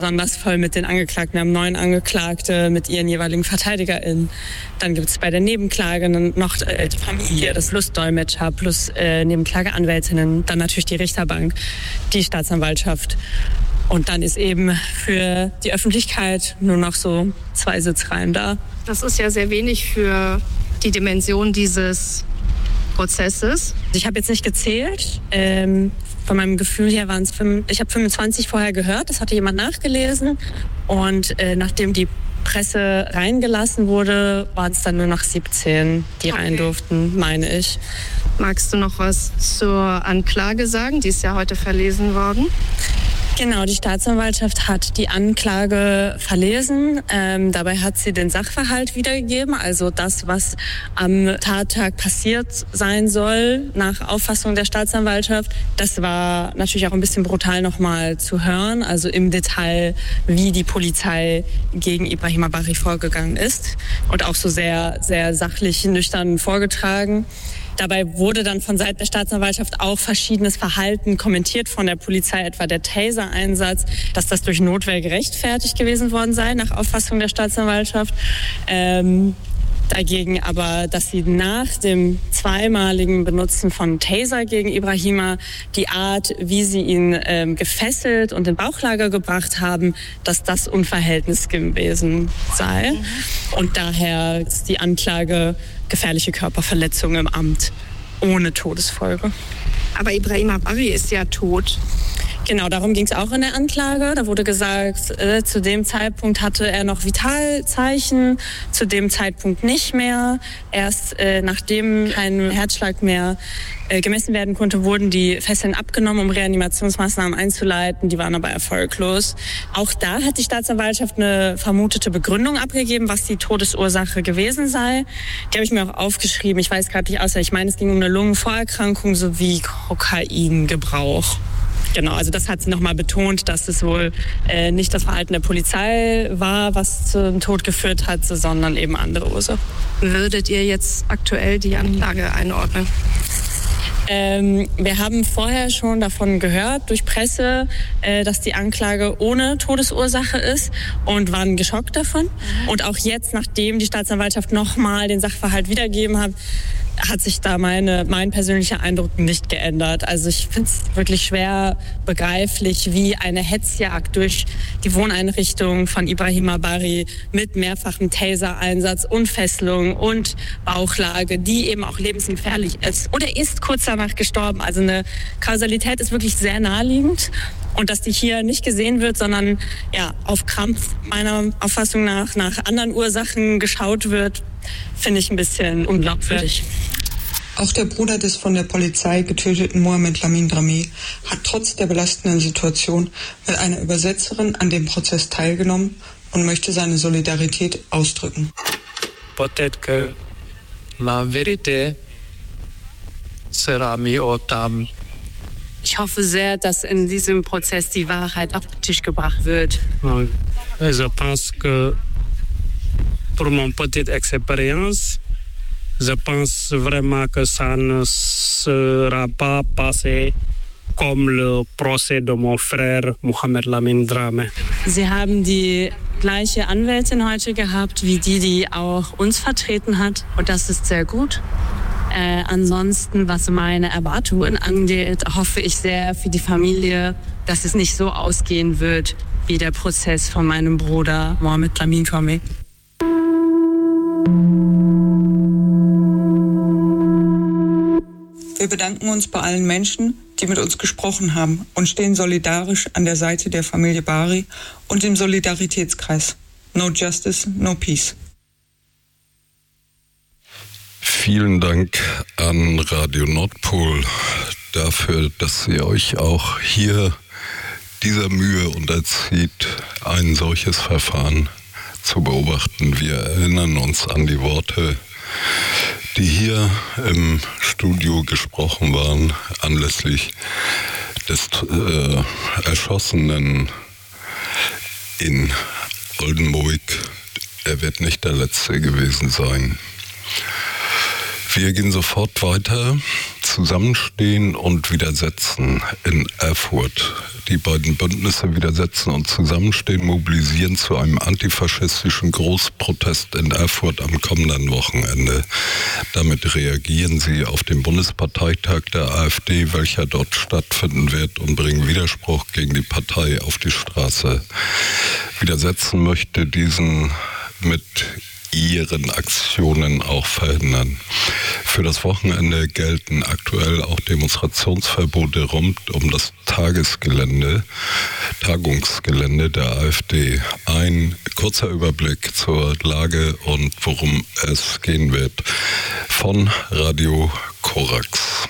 besonders voll mit den Angeklagten. Wir haben 9 Angeklagte mit ihren jeweiligen VerteidigerInnen. Dann gibt es bei der Nebenklage noch die Familie, das Lustdolmetscher plus Nebenklageanwältinnen, dann natürlich die Richterbank, die Staatsanwaltschaft. Und dann ist eben für die Öffentlichkeit nur noch so 2 Sitzreihen da. Das ist ja sehr wenig für die Dimension dieses Prozesses. Ich habe jetzt nicht gezählt. Von meinem Gefühl her waren es ich habe 25 vorher gehört, das hatte jemand nachgelesen. Und nachdem die Presse reingelassen wurde, waren es dann nur noch 17, die rein durften, meine ich. Magst du noch was zur Anklage sagen? Die ist ja heute verlesen worden. Genau, die Staatsanwaltschaft hat die Anklage verlesen. Dabei hat sie den Sachverhalt wiedergegeben, also das, was am Tattag passiert sein soll, nach Auffassung der Staatsanwaltschaft. Das war natürlich auch ein bisschen brutal nochmal zu hören, also im Detail, wie die Polizei gegen Ibrahima Bari vorgegangen ist und auch so sehr, sehr sachlich, nüchtern vorgetragen. Dabei wurde dann von Seiten der Staatsanwaltschaft auch verschiedenes Verhalten kommentiert von der Polizei, etwa der Taser-Einsatz, dass das durch Notwehr gerechtfertigt gewesen worden sei, nach Auffassung der Staatsanwaltschaft. Dagegen aber, dass sie nach dem zweimaligen Benutzen von Taser gegen Ibrahima die Art, wie sie ihn gefesselt und in Bauchlage gebracht haben, dass das unverhältnismäßig gewesen sei. Und daher ist die Anklage gefährliche Körperverletzung im Amt ohne Todesfolge. Aber Ibrahima Bari ist ja tot. Genau, darum ging es auch in der Anklage. Da wurde gesagt, zu dem Zeitpunkt hatte er noch Vitalzeichen, zu dem Zeitpunkt nicht mehr. Erst nachdem kein Herzschlag mehr gemessen werden konnte, wurden die Fesseln abgenommen, um Reanimationsmaßnahmen einzuleiten. Die waren aber erfolglos. Auch da hat die Staatsanwaltschaft eine vermutete Begründung abgegeben, was die Todesursache gewesen sei. Die habe ich mir auch aufgeschrieben. Ich weiß gerade nicht außer. Ich meine, es ging um eine Lungenvorerkrankung sowie Kokaingebrauch. Genau, also das hat sie nochmal betont, dass es wohl nicht das Verhalten der Polizei war, was zum Tod geführt hat, sondern eben andere Ursachen. Würdet ihr jetzt aktuell die Anklage einordnen? Wir haben vorher schon davon gehört, durch Presse, dass die Anklage ohne Todesursache ist und waren geschockt davon. Und auch jetzt, nachdem die Staatsanwaltschaft nochmal den Sachverhalt wiedergegeben hat sich da mein persönlicher Eindruck nicht geändert. Also ich finde es wirklich schwer begreiflich, wie eine Hetzjagd durch die Wohneinrichtung von Ibrahima Bari mit mehrfachem Taser-Einsatz und Fesselung und Bauchlage, die eben auch lebensgefährlich ist. Und er ist kurz danach gestorben. Also eine Kausalität ist wirklich sehr naheliegend. Und dass die hier nicht gesehen wird, sondern ja, auf Krampf meiner Auffassung nach anderen Ursachen geschaut wird, finde ich ein bisschen unglaubwürdig. Auch der Bruder des von der Polizei getöteten Mohamed Lamin Dramé hat trotz der belastenden Situation mit einer Übersetzerin an dem Prozess teilgenommen und möchte seine Solidarität ausdrücken. Peut-être que la vérité sera mise au table. Ich hoffe sehr, dass in diesem Prozess die Wahrheit auf den Tisch gebracht wird. Je pense que pour mon petite expérience, je pense vraiment que ça ne sera pas passé comme le procès de mon frère Mohamed Lamin Dramé. Sie haben die gleiche Anwältin heute gehabt, wie die auch uns vertreten hat. Und das ist sehr gut. Ansonsten, was meine Erwartungen angeht, hoffe ich sehr für die Familie, dass es nicht so ausgehen wird wie der Prozess von meinem Bruder Mohamed Lamin Dramé. Wir bedanken uns bei allen Menschen, die mit uns gesprochen haben und stehen solidarisch an der Seite der Familie Bari und dem Solidaritätskreis. No Justice, no Peace. Vielen Dank an Radio Nordpol dafür, dass ihr euch auch hier dieser Mühe unterzieht, ein solches Verfahren zu beobachten. Wir erinnern uns an die Worte, die hier im Studio gesprochen waren, anlässlich des Erschossenen in Oldenburg. Er wird nicht der Letzte gewesen sein. Wir gehen sofort weiter Zusammenstehen und Widersetzen in Erfurt. Die beiden Bündnisse Widersetzen und Zusammenstehen mobilisieren zu einem antifaschistischen Großprotest in Erfurt am kommenden Wochenende. Damit reagieren sie auf den Bundesparteitag der AfD, welcher dort stattfinden wird, und bringen Widerspruch gegen die Partei auf die Straße. Widersetzen möchte diesen mit ihren Aktionen auch verhindern. Für das Wochenende gelten aktuell auch Demonstrationsverbote rund um das Tagungsgelände der AfD. Ein kurzer Überblick zur Lage und worum es gehen wird von Radio Korax.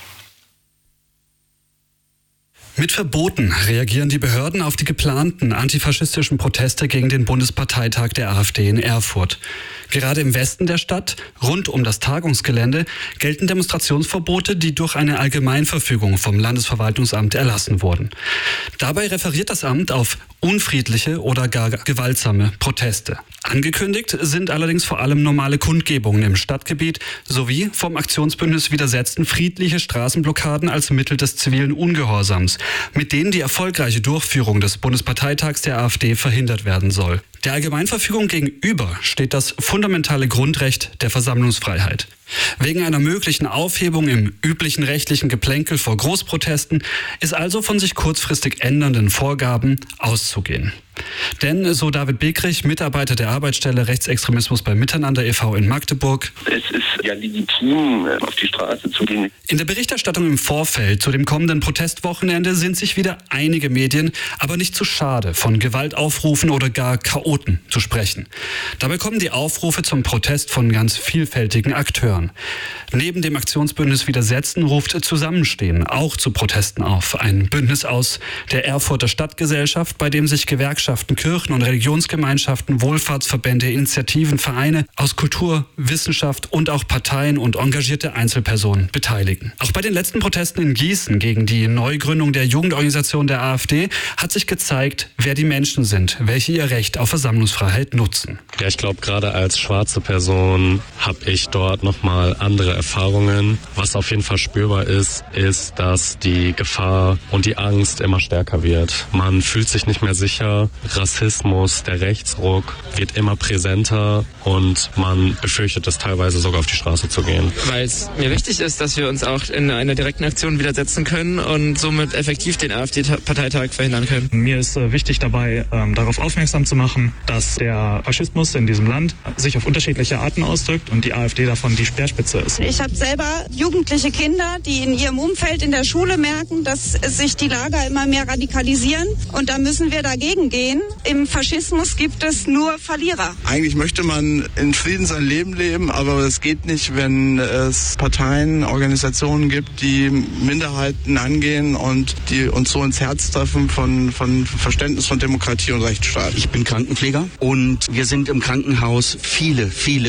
Mit Verboten reagieren die Behörden auf die geplanten antifaschistischen Proteste gegen den Bundesparteitag der AfD in Erfurt. Gerade im Westen der Stadt, rund um das Tagungsgelände, gelten Demonstrationsverbote, die durch eine Allgemeinverfügung vom Landesverwaltungsamt erlassen wurden. Dabei referiert das Amt auf unfriedliche oder gar gewaltsame Proteste. Angekündigt sind allerdings vor allem normale Kundgebungen im Stadtgebiet sowie vom Aktionsbündnis Widersetzen friedliche Straßenblockaden als Mittel des zivilen Ungehorsams, mit denen die erfolgreiche Durchführung des Bundesparteitags der AfD verhindert werden soll. Der Allgemeinverfügung gegenüber steht das fundamentale Grundrecht der Versammlungsfreiheit. Wegen einer möglichen Aufhebung im üblichen rechtlichen Geplänkel vor Großprotesten ist also von sich kurzfristig ändernden Vorgaben auszugehen. Denn, so David Begrich, Mitarbeiter der Arbeitsstelle Rechtsextremismus bei Miteinander e.V. in Magdeburg: Es ist ja legitim, auf die Straße zu gehen. In der Berichterstattung im Vorfeld zu dem kommenden Protestwochenende sind sich wieder einige Medien aber nicht zu schade, von Gewaltaufrufen oder gar Chaoten zu sprechen. Dabei kommen die Aufrufe zum Protest von ganz vielfältigen Akteuren. Neben dem Aktionsbündnis Widersetzen ruft Zusammenstehen auch zu Protesten auf. Ein Bündnis aus der Erfurter Stadtgesellschaft, bei dem sich Gewerkschaften, Kirchen und Religionsgemeinschaften, Wohlfahrtsverbände, Initiativen, Vereine aus Kultur, Wissenschaft und auch Parteien und engagierte Einzelpersonen beteiligen. Auch bei den letzten Protesten in Gießen gegen die Neugründung der Jugendorganisation der AfD hat sich gezeigt, wer die Menschen sind, welche ihr Recht auf Versammlungsfreiheit nutzen. Ja, ich glaube, gerade als schwarze Person habe ich dort nochmal andere Erfahrungen. Was auf jeden Fall spürbar ist, dass die Gefahr und die Angst immer stärker wird. Man fühlt sich nicht mehr sicher. Rassismus, der Rechtsruck wird immer präsenter und man befürchtet es teilweise sogar auf die Straße zu gehen. Weil es mir wichtig ist, dass wir uns auch in einer direkten Aktion widersetzen können und somit effektiv den AfD-Parteitag verhindern können. Mir ist wichtig dabei, darauf aufmerksam zu machen, dass der Faschismus in diesem Land sich auf unterschiedliche Arten ausdrückt und die AfD davon die Speerspitze ist. Ich habe selber jugendliche Kinder, die in ihrem Umfeld in der Schule merken, dass sich die Lager immer mehr radikalisieren, und da müssen wir dagegen gehen. Im Faschismus gibt es nur Verlierer. Eigentlich möchte man in Frieden sein Leben leben, aber es geht nicht, wenn es Parteien, Organisationen gibt, die Minderheiten angehen und die uns so ins Herz treffen von Verständnis von Demokratie und Rechtsstaat. Ich bin Krankenpfleger und wir sind im Krankenhaus viele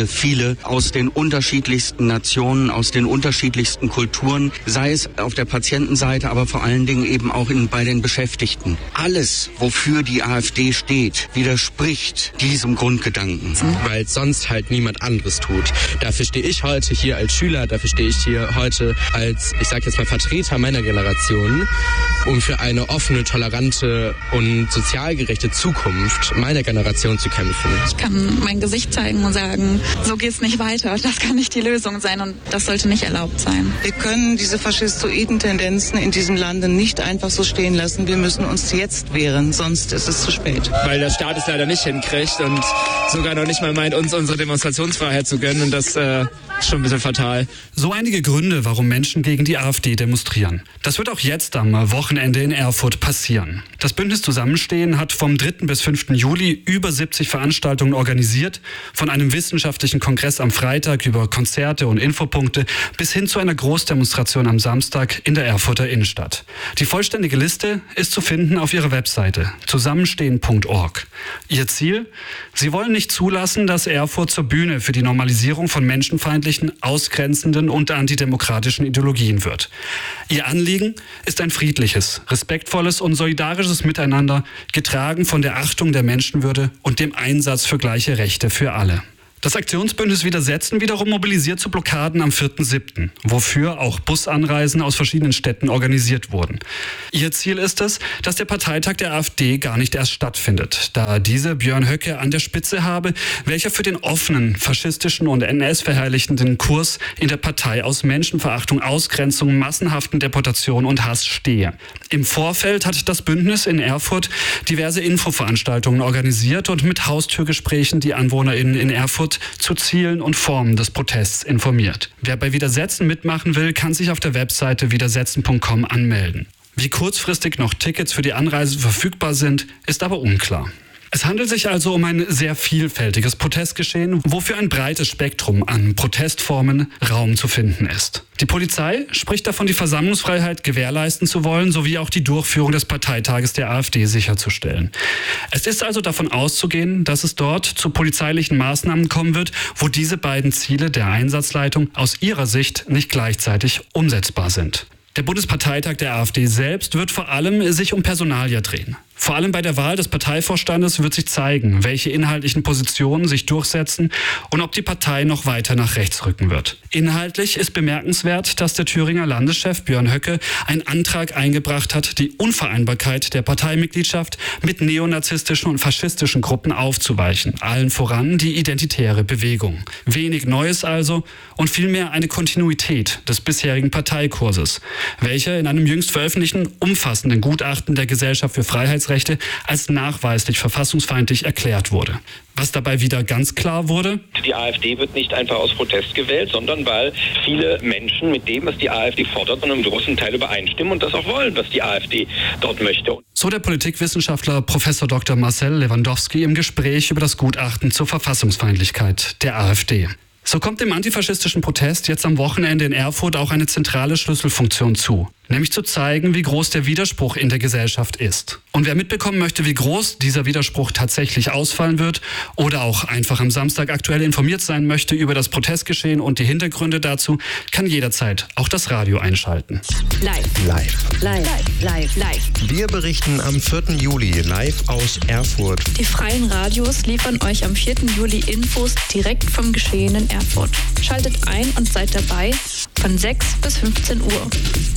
aus den unterschiedlichsten Nationen, aus den unterschiedlichsten Kulturen, sei es auf der Patientenseite, aber vor allen Dingen eben auch bei den Beschäftigten. Alles, wofür die AfD steht, widerspricht diesem Grundgedanken. Weil sonst halt niemand anderes tut. Dafür stehe ich heute hier als Schüler, dafür stehe ich hier heute als, ich sage jetzt mal, Vertreter meiner Generation, um für eine offene, tolerante und sozial gerechte Zukunft meiner Generation zu kämpfen. Ich kann mein Gesicht zeigen und sagen, so geht's nicht weiter. Das kann nicht die Lösung sein und das sollte nicht erlaubt sein. Wir können diese faschistoiden Tendenzen in diesem Lande nicht einfach so stehen lassen. Wir müssen uns jetzt wehren, sonst ist es zu spät. Weil der Staat es leider nicht hinkriegt und sogar noch nicht mal meint, uns unsere Demonstrationsfreiheit zu gönnen, und das ist schon ein bisschen fatal. So einige Gründe, warum Menschen gegen die AfD demonstrieren. Das wird auch jetzt am Wochenende in Erfurt passieren. Das Bündnis Zusammenstehen hat vom 3. bis 5. Juli über 70 Veranstaltungen organisiert, von einem wissenschaftlichen Kongress am Freitag über Konzerte und Infopunkte bis hin zu einer Großdemonstration am Samstag in der Erfurter Innenstadt. Die vollständige Liste ist zu finden auf ihrer Webseite zusammenstehen.org. Ihr Ziel? Sie wollen nicht zulassen, dass Erfurt zur Bühne für die Normalisierung von menschenfeindlichen, ausgrenzenden und antidemokratischen Ideologien wird. Ihr Anliegen ist ein friedliches, respektvolles und solidarisches Miteinander, getragen von der Achtung der Menschenwürde und dem Einsatz für gleiche Rechte für alle. Das Aktionsbündnis Widersetzen wiederum mobilisiert zu Blockaden am 4.7., wofür auch Busanreisen aus verschiedenen Städten organisiert wurden. Ihr Ziel ist es, dass der Parteitag der AfD gar nicht erst stattfindet, da diese Björn Höcke an der Spitze habe, welcher für den offenen, faschistischen und NS-verherrlichenden Kurs in der Partei aus Menschenverachtung, Ausgrenzung, massenhaften Deportation und Hass stehe. Im Vorfeld hat das Bündnis in Erfurt diverse Infoveranstaltungen organisiert und mit Haustürgesprächen die AnwohnerInnen in Erfurt zu Zielen und Formen des Protests informiert. Wer bei Widersetzen mitmachen will, kann sich auf der Webseite widersetzen.com anmelden. Wie kurzfristig noch Tickets für die Anreise verfügbar sind, ist aber unklar. Es handelt sich also um ein sehr vielfältiges Protestgeschehen, wofür ein breites Spektrum an Protestformen Raum zu finden ist. Die Polizei spricht davon, die Versammlungsfreiheit gewährleisten zu wollen, sowie auch die Durchführung des Parteitages der AfD sicherzustellen. Es ist also davon auszugehen, dass es dort zu polizeilichen Maßnahmen kommen wird, wo diese beiden Ziele der Einsatzleitung aus ihrer Sicht nicht gleichzeitig umsetzbar sind. Der Bundesparteitag der AfD selbst wird vor allem sich um Personalia drehen. Vor allem bei der Wahl des Parteivorstandes wird sich zeigen, welche inhaltlichen Positionen sich durchsetzen und ob die Partei noch weiter nach rechts rücken wird. Inhaltlich ist bemerkenswert, dass der Thüringer Landeschef Björn Höcke einen Antrag eingebracht hat, die Unvereinbarkeit der Parteimitgliedschaft mit neonazistischen und faschistischen Gruppen aufzuweichen, allen voran die Identitäre Bewegung. Wenig Neues also und vielmehr eine Kontinuität des bisherigen Parteikurses, welcher in einem jüngst veröffentlichten umfassenden Gutachten der Gesellschaft für Freiheitsrechte als nachweislich verfassungsfeindlich erklärt wurde. Was dabei wieder ganz klar wurde: Die AfD wird nicht einfach aus Protest gewählt, sondern weil viele Menschen mit dem, was die AfD fordert, in einem großen Teil übereinstimmen und das auch wollen, was die AfD dort möchte. So der Politikwissenschaftler Prof. Dr. Marcel Lewandowski im Gespräch über das Gutachten zur Verfassungsfeindlichkeit der AfD. So kommt dem antifaschistischen Protest jetzt am Wochenende in Erfurt auch eine zentrale Schlüsselfunktion zu, nämlich zu zeigen, wie groß der Widerspruch in der Gesellschaft ist. Und wer mitbekommen möchte, wie groß dieser Widerspruch tatsächlich ausfallen wird oder auch einfach am Samstag aktuell informiert sein möchte über das Protestgeschehen und die Hintergründe dazu, kann jederzeit auch das Radio einschalten. Live. Wir berichten am 4. Juli live aus Erfurt. Die freien Radios liefern euch am 4. Juli Infos direkt vom Geschehen in Erfurt. Schaltet ein und seid dabei von 6 bis 15 Uhr.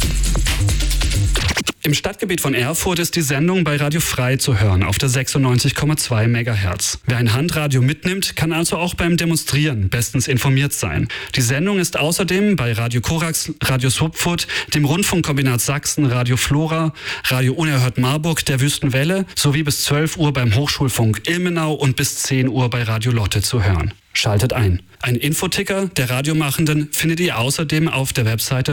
Im Stadtgebiet von Erfurt ist die Sendung bei Radio Frei zu hören auf der 96,2 MHz. Wer ein Handradio mitnimmt, kann also auch beim Demonstrieren bestens informiert sein. Die Sendung ist außerdem bei Radio Korax, Radio Swupfurt, dem Rundfunkkombinat Sachsen, Radio Flora, Radio Unerhört Marburg, der Wüstenwelle sowie bis 12 Uhr beim Hochschulfunk Ilmenau und bis 10 Uhr bei Radio Lotte zu hören. Schaltet ein. Ein Infoticker der Radiomachenden findet ihr außerdem auf der Webseite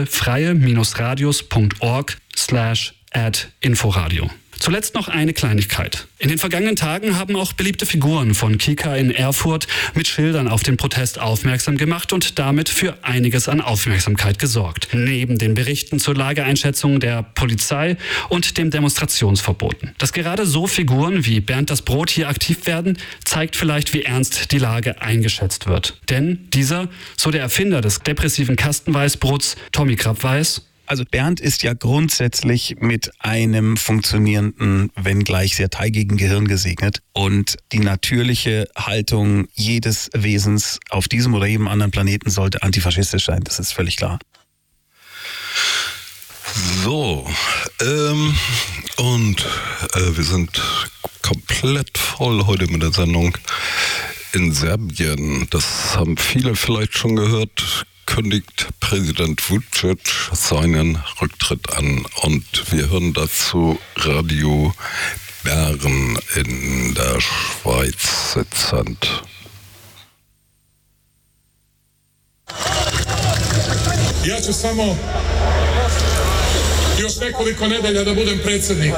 freie-radios.org/@inforadio. Zuletzt noch eine Kleinigkeit. In den vergangenen Tagen haben auch beliebte Figuren von Kika in Erfurt mit Schildern auf den Protest aufmerksam gemacht und damit für einiges an Aufmerksamkeit gesorgt. Neben den Berichten zur Lageeinschätzung der Polizei und dem Demonstrationsverboten. Dass gerade so Figuren wie Bernd das Brot hier aktiv werden, zeigt vielleicht, wie ernst die Lage eingeschätzt wird. Denn dieser, so der Erfinder des depressiven Kastenweißbrots, Tommy Krabweis: Also Bernd ist ja grundsätzlich mit einem funktionierenden, wenngleich sehr teigigen Gehirn gesegnet. Und die natürliche Haltung jedes Wesens auf diesem oder jedem anderen Planeten sollte antifaschistisch sein. Das ist völlig klar. So, wir sind komplett voll heute mit der Sendung. In Serbien, das haben viele vielleicht schon gehört, kündigt Präsident Vučić seinen Rücktritt an. Und wir hören dazu Radio Bern in der Schweiz sitzend. Ja ću samo još nekoliko nedelja da budem predsjednik.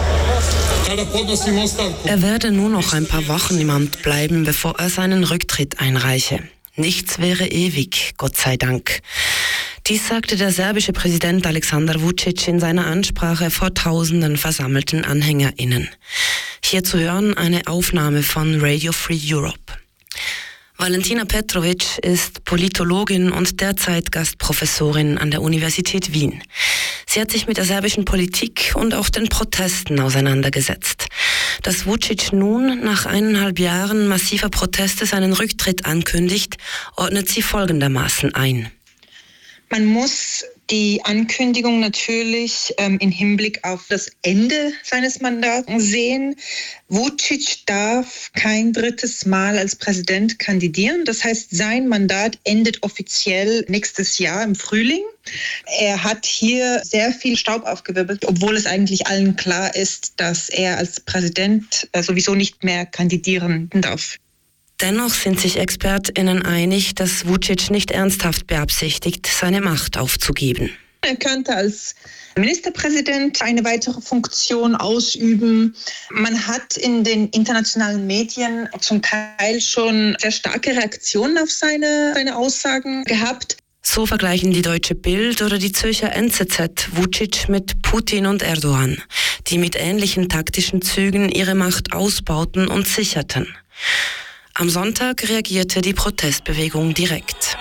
Er werde nur noch ein paar Wochen im Amt bleiben, bevor er seinen Rücktritt einreiche. Nichts wäre ewig, Gott sei Dank. Dies sagte der serbische Präsident Aleksandar Vučić in seiner Ansprache vor tausenden versammelten AnhängerInnen. Hier zu hören eine Aufnahme von Radio Free Europe. Valentina Petrovic ist Politologin und derzeit Gastprofessorin an der Universität Wien. Sie hat sich mit der serbischen Politik und auch den Protesten auseinandergesetzt. Dass Vučić nun nach 1,5 Jahren massiver Proteste seinen Rücktritt ankündigt, ordnet sie folgendermaßen ein. Man muss die Ankündigung natürlich im Hinblick auf das Ende seines Mandats sehen. Vučić darf kein drittes Mal als Präsident kandidieren. Das heißt, sein Mandat endet offiziell nächstes Jahr im Frühling. Er hat hier sehr viel Staub aufgewirbelt, obwohl es eigentlich allen klar ist, dass er als Präsident sowieso nicht mehr kandidieren darf. Dennoch sind sich ExpertInnen einig, dass Vučić nicht ernsthaft beabsichtigt, seine Macht aufzugeben. Er könnte als Ministerpräsident eine weitere Funktion ausüben. Man hat in den internationalen Medien zum Teil schon sehr starke Reaktionen auf seine Aussagen gehabt. So vergleichen die Deutsche Bild oder die Zürcher NZZ Vučić mit Putin und Erdogan, die mit ähnlichen taktischen Zügen ihre Macht ausbauten und sicherten. Am Sonntag reagierte die Protestbewegung direkt.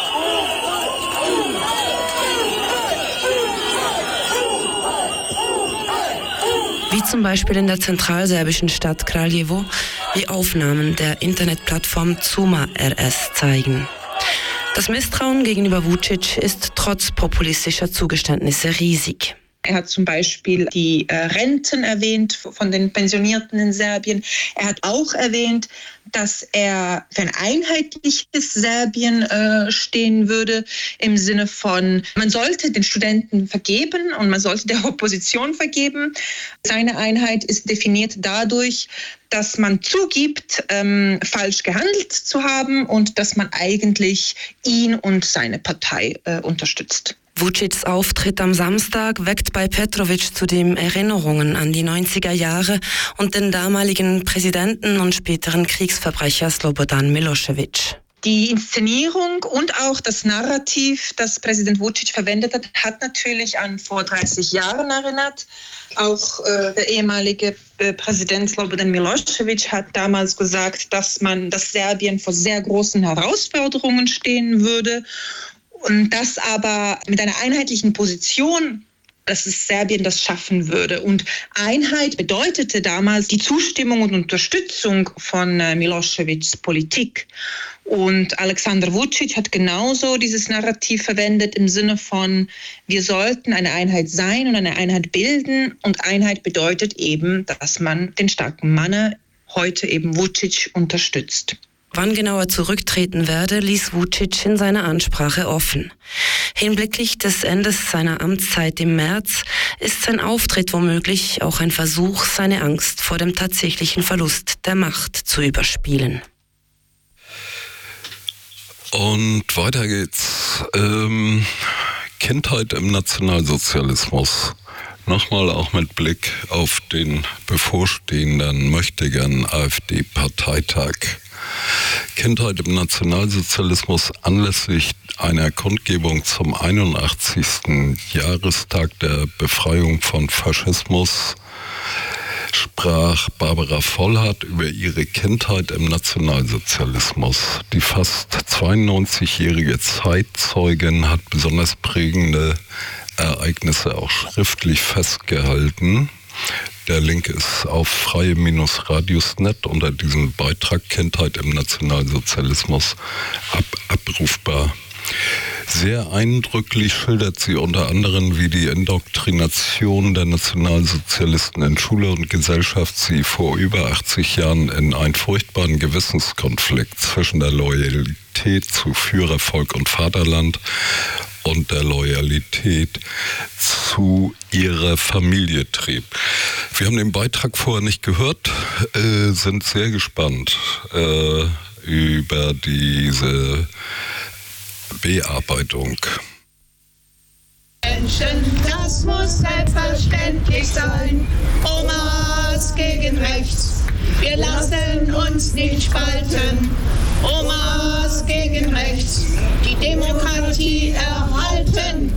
Wie zum Beispiel in der zentralserbischen Stadt Kraljevo, wie Aufnahmen der Internetplattform Zuma RS zeigen. Das Misstrauen gegenüber Vučić ist trotz populistischer Zugeständnisse riesig. Er hat zum Beispiel die Renten erwähnt von den Pensionierten in Serbien. Er hat auch erwähnt, dass er für ein einheitliches Serbien stehen würde, im Sinne von, man sollte den Studenten vergeben und man sollte der Opposition vergeben. Seine Einheit ist definiert dadurch, dass man zugibt, falsch gehandelt zu haben und dass man eigentlich ihn und seine Partei unterstützt. Vučićs Auftritt am Samstag weckt bei Petrović zudem Erinnerungen an die 90er Jahre und den damaligen Präsidenten und späteren Kriegsverbrecher Slobodan Milošević. Die Inszenierung und auch das Narrativ, das Präsident Vučić verwendet hat, hat natürlich an vor 30 Jahren erinnert. Auch der ehemalige Präsident Slobodan Milošević hat damals gesagt, dass Serbien vor sehr großen Herausforderungen stehen würde. Und das aber mit einer einheitlichen Position, dass es Serbien das schaffen würde. Und Einheit bedeutete damals die Zustimmung und Unterstützung von Miloševićs Politik. Und Aleksandar Vučić hat genauso dieses Narrativ verwendet im Sinne von, wir sollten eine Einheit sein und eine Einheit bilden. Und Einheit bedeutet eben, dass man den starken Mann, heute eben Vučić, unterstützt. Wann genau er zurücktreten werde, ließ Vučić in seiner Ansprache offen. Hinblicklich des Endes seiner Amtszeit im März ist sein Auftritt womöglich auch ein Versuch, seine Angst vor dem tatsächlichen Verlust der Macht zu überspielen. Und weiter geht's. Kindheit im Nationalsozialismus. Nochmal auch mit Blick auf den bevorstehenden möchtegern AfD-Parteitag. Kindheit im Nationalsozialismus anlässlich einer Kundgebung zum 81. Jahrestag der Befreiung von Faschismus sprach Barbara Vollhardt über ihre Kindheit im Nationalsozialismus. Die fast 92-jährige Zeitzeugin hat besonders prägende Ereignisse auch schriftlich festgehalten. Der Link ist auf freie-radius.net unter diesem Beitrag Kindheit im Nationalsozialismus abrufbar. Sehr eindrücklich schildert sie unter anderem, wie die Indoktrination der Nationalsozialisten in Schule und Gesellschaft sie vor über 80 Jahren in einen furchtbaren Gewissenskonflikt zwischen der Loyalität zu Führer, Volk und Vaterland und der Loyalität zu ihrer Familie trieb. Wir haben den Beitrag vorher nicht gehört, sind sehr gespannt über diese Bearbeitung. Menschen, das muss selbstverständlich sein. Omas gegen rechts, wir lassen uns nicht spalten. Omas gegen rechts, die Demokratie erhalten.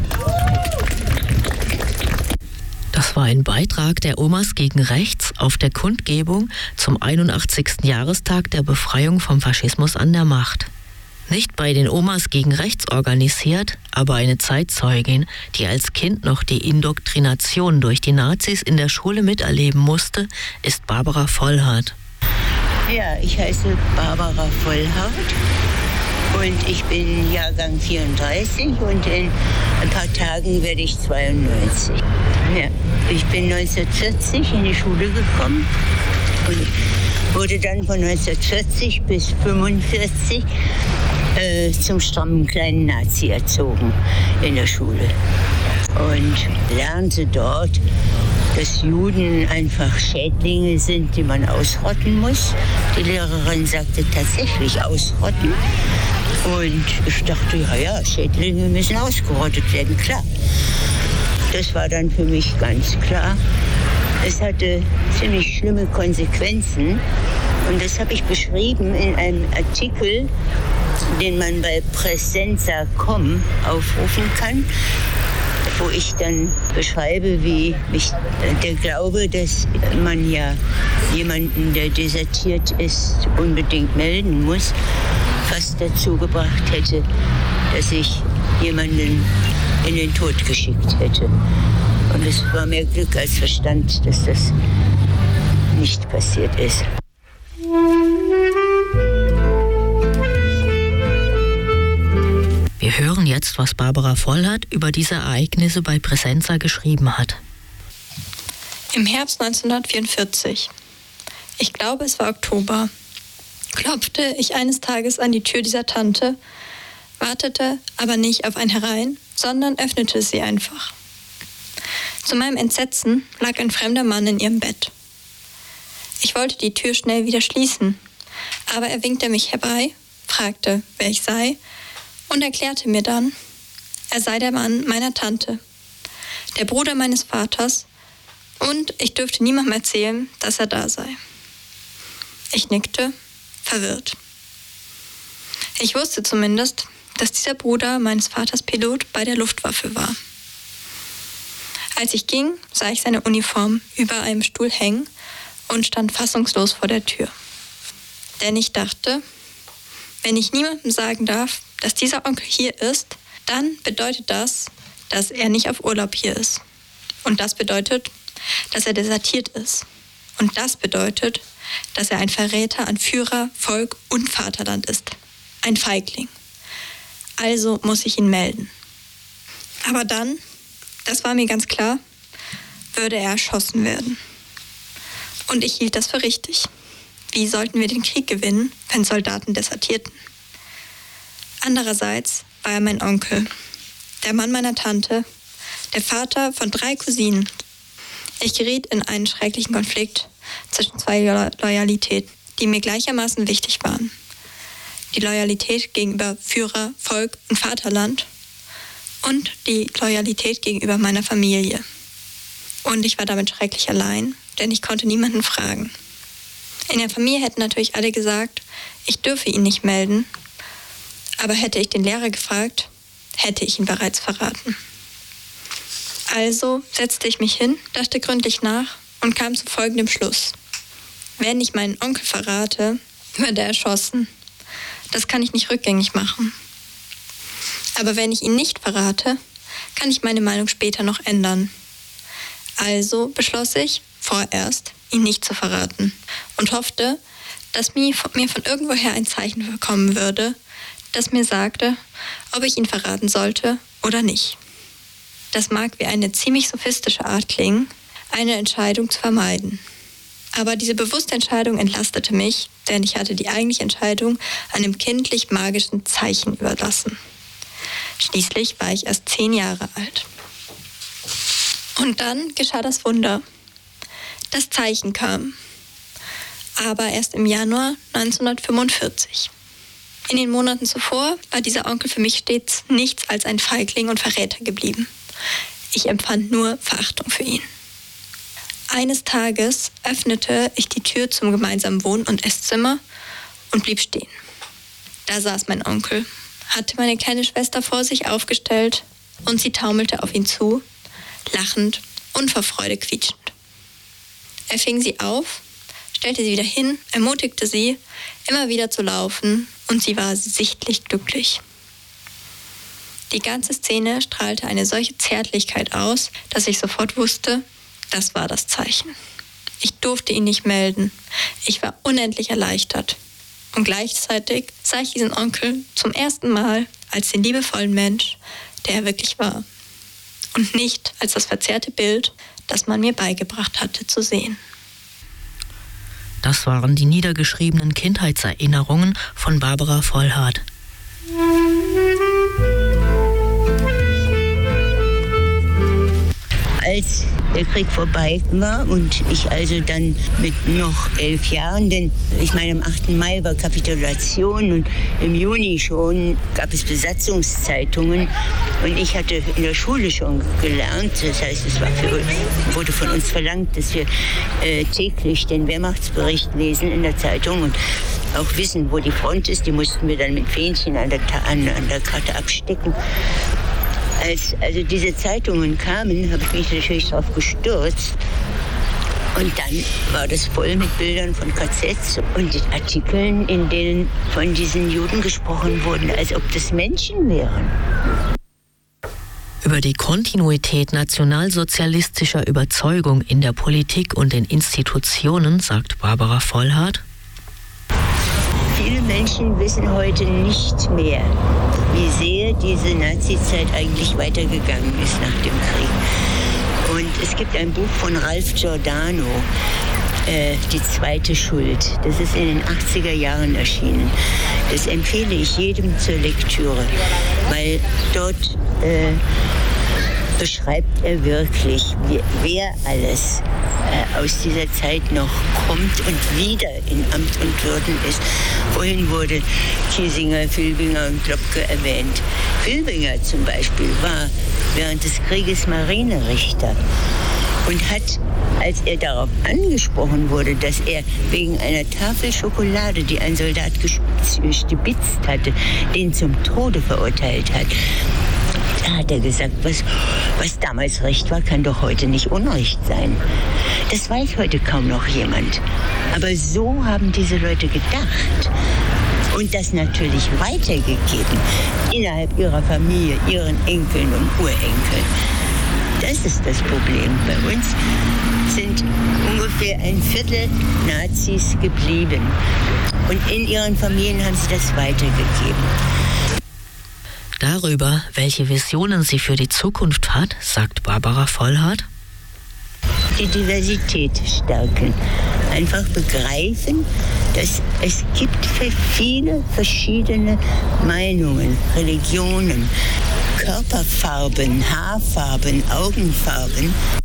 Das war ein Beitrag der Omas gegen Rechts auf der Kundgebung zum 81. Jahrestag der Befreiung vom Faschismus an der Macht. Nicht bei den Omas gegen Rechts organisiert, aber eine Zeitzeugin, die als Kind noch die Indoktrination durch die Nazis in der Schule miterleben musste, ist Barbara Vollhardt. Ja, ich heiße Barbara Vollhardt und ich bin Jahrgang 34 und in ein paar Tagen werde ich 92. Ja, ich bin 1940 in die Schule gekommen und wurde dann von 1940 bis 1945 zum strammen kleinen Nazi erzogen in der Schule und lernte dort, dass Juden einfach Schädlinge sind, die man ausrotten muss. Die Lehrerin sagte tatsächlich ausrotten. Und ich dachte, ja, Schädlinge müssen ausgerottet werden, klar. Das war dann für mich ganz klar. Es hatte ziemlich schlimme Konsequenzen. Und das habe ich beschrieben in einem Artikel, den man bei Presenza.com aufrufen kann, wo ich dann beschreibe, wie mich der Glaube, dass man ja jemanden, der desertiert ist, unbedingt melden muss, fast dazu gebracht hätte, dass ich jemanden in den Tod geschickt hätte. Und es war mehr Glück als Verstand, dass das nicht passiert ist. Wir hören jetzt, was Barbara Vollhardt über diese Ereignisse bei Presenza geschrieben hat. Im Herbst 1944, ich glaube es war Oktober, klopfte ich eines Tages an die Tür dieser Tante, wartete aber nicht auf ein Herein, sondern öffnete sie einfach. Zu meinem Entsetzen lag ein fremder Mann in ihrem Bett. Ich wollte die Tür schnell wieder schließen, aber er winkte mich herbei, fragte, wer ich sei, und erklärte mir dann, er sei der Mann meiner Tante, der Bruder meines Vaters, und ich dürfte niemandem erzählen, dass er da sei. Ich nickte, verwirrt. Ich wusste zumindest, dass dieser Bruder meines Vaters Pilot bei der Luftwaffe war. Als ich ging, sah ich seine Uniform über einem Stuhl hängen und stand fassungslos vor der Tür. Denn ich dachte, wenn ich niemandem sagen darf, dass dieser Onkel hier ist, dann bedeutet das, dass er nicht auf Urlaub hier ist. Und das bedeutet, dass er desertiert ist. Und das bedeutet, dass er ein Verräter an Führer, Volk und Vaterland ist. Ein Feigling. Also muss ich ihn melden. Aber dann, das war mir ganz klar, würde er erschossen werden. Und ich hielt das für richtig. Wie sollten wir den Krieg gewinnen, wenn Soldaten desertierten? Andererseits war er mein Onkel, der Mann meiner Tante, der Vater von 3 Cousinen. Ich geriet in einen schrecklichen Konflikt zwischen 2 Loyalitäten, die mir gleichermaßen wichtig waren. Die Loyalität gegenüber Führer, Volk und Vaterland und die Loyalität gegenüber meiner Familie. Und ich war damit schrecklich allein, denn ich konnte niemanden fragen. In der Familie hätten natürlich alle gesagt, ich dürfe ihn nicht melden, aber hätte ich den Lehrer gefragt, hätte ich ihn bereits verraten. Also setzte ich mich hin, dachte gründlich nach und kam zu folgendem Schluss. Wenn ich meinen Onkel verrate, wird er erschossen. Das kann ich nicht rückgängig machen. Aber wenn ich ihn nicht verrate, kann ich meine Meinung später noch ändern. Also beschloss ich, vorerst ihn nicht zu verraten und hoffte, dass mir von irgendwoher ein Zeichen bekommen würde, das mir sagte, ob ich ihn verraten sollte oder nicht. Das mag wie eine ziemlich sophistische Art klingen, eine Entscheidung zu vermeiden. Aber diese bewusste Entscheidung entlastete mich, denn ich hatte die eigentliche Entscheidung einem kindlich-magischen Zeichen überlassen. Schließlich war ich erst 10 Jahre alt. Und dann geschah das Wunder. Das Zeichen kam. Aber erst im Januar 1945. In den Monaten zuvor war dieser Onkel für mich stets nichts als ein Feigling und Verräter geblieben. Ich empfand nur Verachtung für ihn. Eines Tages öffnete ich die Tür zum gemeinsamen Wohn- und Esszimmer und blieb stehen. Da saß mein Onkel, hatte meine kleine Schwester vor sich aufgestellt und sie taumelte auf ihn zu, lachend und vor Freude quietschend. Er fing sie auf, stellte sie wieder hin, ermutigte sie, immer wieder zu laufen und sie war sichtlich glücklich. Die ganze Szene strahlte eine solche Zärtlichkeit aus, dass ich sofort wusste, das war das Zeichen. Ich durfte ihn nicht melden. Ich war unendlich erleichtert. Und gleichzeitig sah ich diesen Onkel zum ersten Mal als den liebevollen Mensch, der er wirklich war. Und nicht als das verzerrte Bild, das man mir beigebracht hatte zu sehen. Das waren die niedergeschriebenen Kindheitserinnerungen von Barbara Vollhardt. Als der Krieg vorbei war und ich also dann mit noch 11 Jahren, denn ich meine, am 8. Mai war Kapitulation und im Juni schon gab es Besatzungszeitungen und ich hatte in der Schule schon gelernt, das heißt, wurde von uns verlangt, dass wir täglich den Wehrmachtsbericht lesen in der Zeitung und auch wissen, wo die Front ist, die mussten wir dann mit Fähnchen an der Karte abstecken. Als also diese Zeitungen kamen, habe ich mich natürlich darauf gestürzt. Und dann war das voll mit Bildern von KZs und Artikeln, in denen von diesen Juden gesprochen wurde, als ob das Menschen wären. Über die Kontinuität nationalsozialistischer Überzeugung in der Politik und den Institutionen sagt Barbara Vollhardt: Viele Menschen wissen heute nicht mehr, wie sehr diese Nazi-Zeit eigentlich weitergegangen ist nach dem Krieg. Und es gibt ein Buch von Ralph Giordano, Die zweite Schuld. Das ist in den 80er Jahren erschienen. Das empfehle ich jedem zur Lektüre, weil dort beschreibt er wirklich, wer alles aus dieser Zeit noch kommt und wieder in Amt und Würden ist. Vorhin wurde Kiesinger, Filbinger und Klopke erwähnt. Filbinger zum Beispiel war während des Krieges Marinerichter und hat, als er darauf angesprochen wurde, dass er wegen einer Tafel Schokolade, die ein Soldat gestibitzt hatte, den zum Tode verurteilt hat, da hat er gesagt, was damals Recht war, kann doch heute nicht Unrecht sein. Das weiß heute kaum noch jemand. Aber so haben diese Leute gedacht. Und das natürlich weitergegeben innerhalb ihrer Familie, ihren Enkeln und Urenkeln. Das ist das Problem. Bei uns sind ungefähr ein Viertel Nazis geblieben. Und in ihren Familien haben sie das weitergegeben. Darüber, welche Visionen sie für die Zukunft hat, sagt Barbara Vollhardt: Die Diversität stärken. Einfach begreifen, dass es gibt für viele verschiedene Meinungen, Religionen, Körperfarben, Haarfarben, Augenfarben